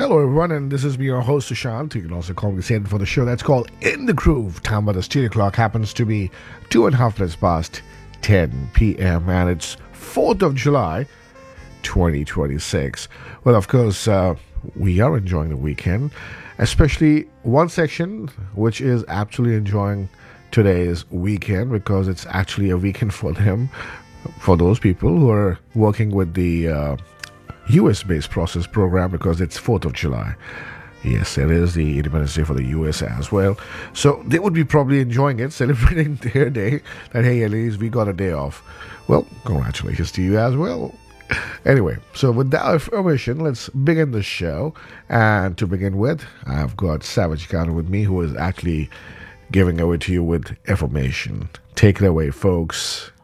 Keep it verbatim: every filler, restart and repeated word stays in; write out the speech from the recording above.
Hello, everyone, and this is me, your host, Sushant. You can also call me Satan for the show that's called In the Groove. Time by the studio clock happens to be two and a half minutes past ten p.m., and it's fourth of July, twenty twenty-six. Well, of course, uh, we are enjoying the weekend, especially one section which is actually enjoying today's weekend because it's actually a weekend for them, for those people who are working with the uh, U S-based process program because it's fourth of July. Yes, it is the Independence Day for the U S as well. So they would be probably enjoying it, celebrating their day, that, hey, at least we got a day off. Well, congratulations to you as well. Anyway, so with that information, let's begin the show. And to begin with, I've got Savage Khan with me, who is actually giving away to you with information. Take it away, folks.